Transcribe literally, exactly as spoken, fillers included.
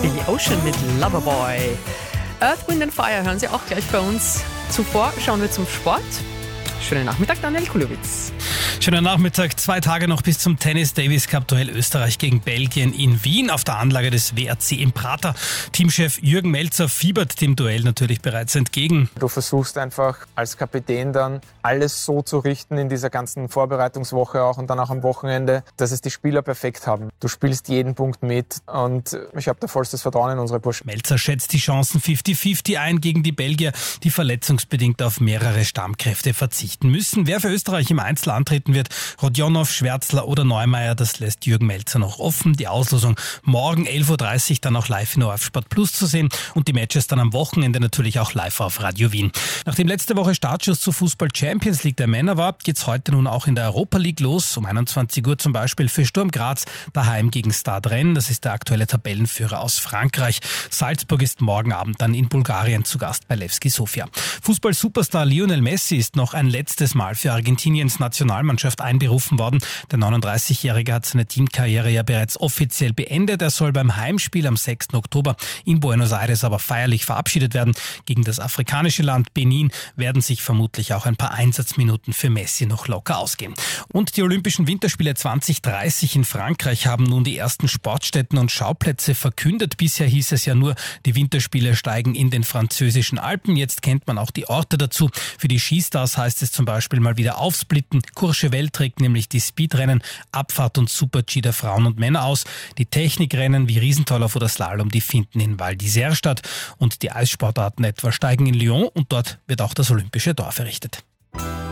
Billy Ocean mit Loverboy. Earth, Wind and Fire hören Sie auch gleich bei uns. Zuvor schauen wir zum Sport. Schönen Nachmittag, Daniel Kulowitz. Schönen Nachmittag. Zwei Tage noch bis zum Tennis Davis Cup Duell Österreich gegen Belgien in Wien auf der Anlage des W R C im Prater. Teamchef Jürgen Melzer fiebert dem Duell natürlich bereits entgegen. Du versuchst einfach als Kapitän dann alles so zu richten in dieser ganzen Vorbereitungswoche auch und dann auch am Wochenende, dass es die Spieler perfekt haben. Du spielst jeden Punkt mit und ich habe da vollstes Vertrauen in unsere Burschen. Melzer schätzt die Chancen fünfzig fünfzig ein gegen die Belgier, die verletzungsbedingt auf mehrere Stammkräfte verzichten müssen. Wer für Österreich im Einzel antreten wird, Rodionov, Schwärzler oder Neumeier, das lässt Jürgen Melzer noch offen. Die Auslosung morgen elf Uhr dreißig dann auch live in O R F Sport Plus zu sehen und die Matches dann am Wochenende natürlich auch live auf Radio Wien. Nachdem letzte Woche Startschuss zur Fußball Champions League der Männer war, geht's heute nun auch in der Europa League los. Um einundzwanzig Uhr zum Beispiel für Sturm Graz daheim gegen Stade Rennes. Das ist der aktuelle Tabellenführer aus Frankreich. Salzburg ist morgen Abend dann in Bulgarien zu Gast bei Levski Sofia. Fußball-Superstar Lionel Messi ist noch ein letztes Mal für Argentiniens Nationalmannschaft einberufen worden. Der neununddreißigjährige hat seine Teamkarriere ja bereits offiziell beendet. Er soll beim Heimspiel am sechsten Oktober in Buenos Aires aber feierlich verabschiedet werden. Gegen das afrikanische Land Benin werden sich vermutlich auch ein paar Einsatzminuten für Messi noch locker ausgehen. Und die Olympischen Winterspiele zwanzig dreißig in Frankreich haben nun die ersten Sportstätten und Schauplätze verkündet. Bisher hieß es ja nur, die Winterspiele steigen in den französischen Alpen. Jetzt kennt man auch die Orte dazu. Für die Skistars heißt es zum Beispiel mal wieder aufsplitten. Courchevel trägt nämlich die Speedrennen, Abfahrt und Super-G der Frauen und Männer aus. Die Technikrennen wie Riesentorlauf oder Slalom, die finden in Val d'Isère statt. Und die Eissportarten etwa steigen in Lyon und dort wird auch das Olympische Dorf errichtet.